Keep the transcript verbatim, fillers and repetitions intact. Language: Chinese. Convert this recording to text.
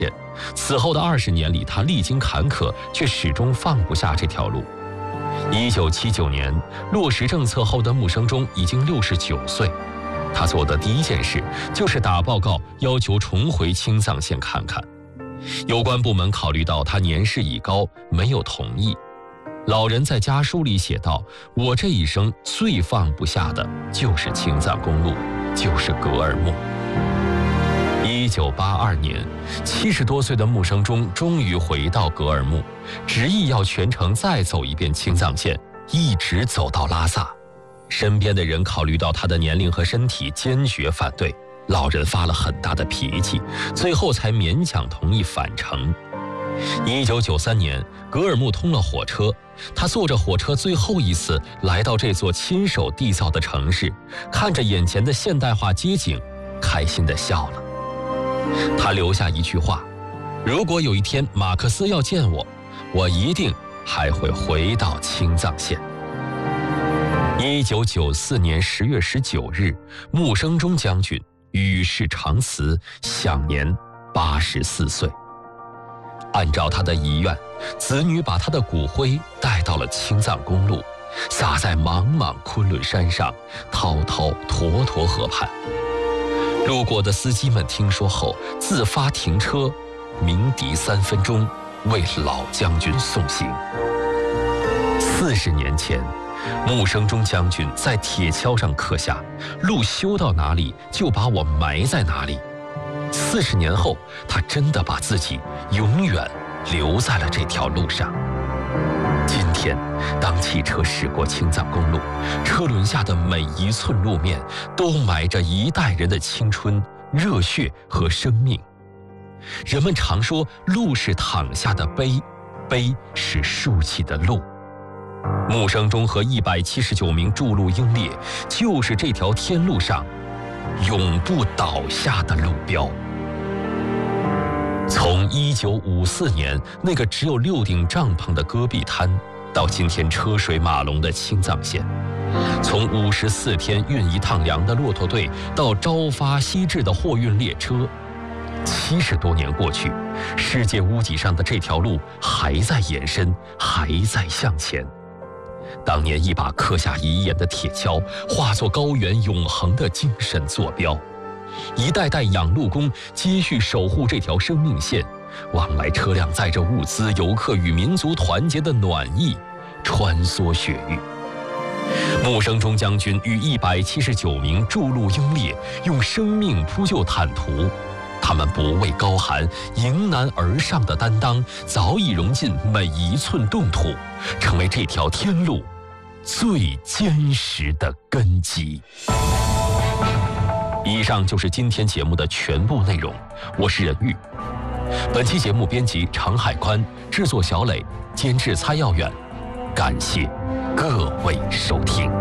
此后的二十年里，他历经坎坷，却始终放不下这条路。一九七九年落实政策后的穆生中已经六十九岁，他做的第一件事就是打报告，要求重回青藏线看看。有关部门考虑到他年事已高，没有同意。老人在家书里写道：“我这一生最放不下的就是青藏公路，就是格尔木。”一九八二年，七十多岁的穆生中终于回到格尔木，执意要全程再走一遍青藏线，一直走到拉萨。身边的人考虑到他的年龄和身体，坚决反对。老人发了很大的脾气，最后才勉强同意返程。一九九三年，格尔木通了火车，他坐着火车最后一次来到这座亲手缔造的城市，看着眼前的现代化街景，开心地笑了。他留下一句话：“如果有一天马克思要见我，我一定还会回到青藏线。”一九九四年十月十九日，穆生中将军与世长辞，享年八十四岁。按照他的遗愿，子女把他的骨灰带到了青藏公路，撒在茫茫昆仑山上，滔滔沱沱河畔。路过的司机们听说后，自发停车，鸣笛三分钟，为老将军送行。四十年前，穆生中将军在铁锹上刻下：“路修到哪里，就把我埋在哪里。”四十年后，他真的把自己永远留在了这条路上。今天，当汽车驶过青藏公路，车轮下的每一寸路面都埋着一代人的青春、热血和生命。人们常说，路是躺下的碑，碑是竖起的路。穆生中和一百七十九名筑路英烈，就是这条天路上永不倒下的路标。从一九五四年那个只有六顶帐篷的戈壁滩，到今天车水马龙的青藏线；从五十四天运一趟粮的骆驼队，到朝发夕至的货运列车，七十多年过去，世界屋脊上的这条路还在延伸，还在向前。当年一把刻下遗言的铁锹，化作高原永恒的精神坐标。一代代养路工继续守护这条生命线，往来车辆载着物资、游客与民族团结的暖意，穿梭雪域。穆生中将军与一百七十九名筑路英烈用生命铺就坦途，他们不畏高寒、迎难而上的担当，早已融进每一寸冻土，成为这条天路最坚实的根基。以上就是今天节目的全部内容，我是任玉。本期节目编辑常海宽，制作小磊，监制蔡耀远。感谢各位收听。